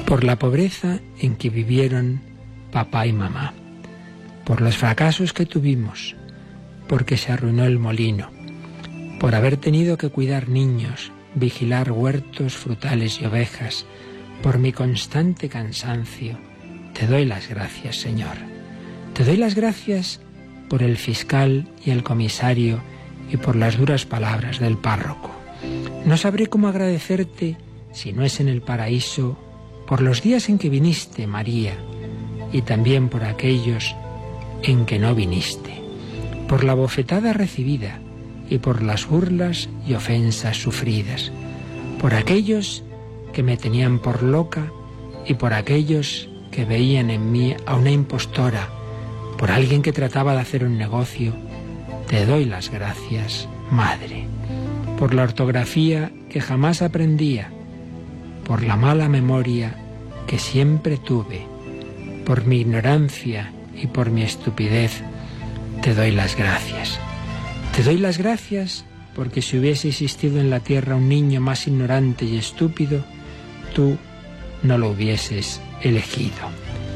por la pobreza en que vivieron papá y mamá, por los fracasos que tuvimos, porque se arruinó el molino, por haber tenido que cuidar niños, vigilar huertos, frutales y ovejas, por mi constante cansancio. Te doy las gracias, Señor. Te doy las gracias por el fiscal y el comisario y por las duras palabras del párroco. No sabré cómo agradecerte si no es en el paraíso, por los días en que viniste, María, y también por aquellos en que no viniste, por la bofetada recibida y por las burlas y ofensas sufridas, por aquellos que me tenían por loca y por aquellos que veían en mí a una impostora, por alguien que trataba de hacer un negocio. Te doy las gracias, Madre, por la ortografía que jamás aprendía, por la mala memoria que siempre tuve, por mi ignorancia y por mi estupidez. Te doy las gracias. Te doy las gracias porque si hubiese existido en la tierra un niño más ignorante y estúpido, tú no lo hubieses elegido.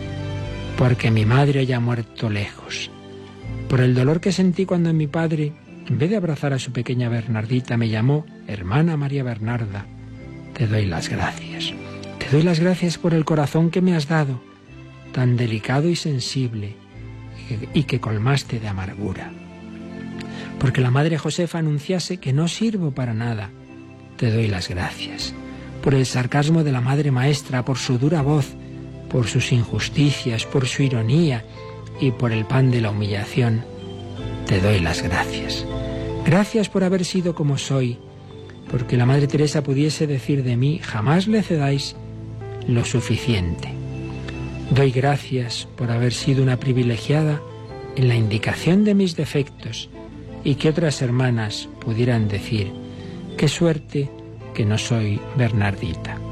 Porque mi madre haya muerto lejos, por el dolor que sentí cuando mi padre, en vez de abrazar a su pequeña Bernardita, me llamó hermana María Bernarda. Te doy las gracias. Te doy las gracias por el corazón que me has dado, tan delicado y sensible, y que colmaste de amargura. Porque la Madre Josefa anunciase que no sirvo para nada. Te doy las gracias. Por el sarcasmo de la Madre Maestra, por su dura voz, por sus injusticias, por su ironía y por el pan de la humillación. Te doy las gracias. Gracias por haber sido como soy, porque la Madre Teresa pudiese decir de mí: jamás le cedáis lo suficiente. Doy gracias por haber sido una privilegiada en la indicación de mis defectos y que otras hermanas pudieran decir: qué suerte que no soy Bernardita.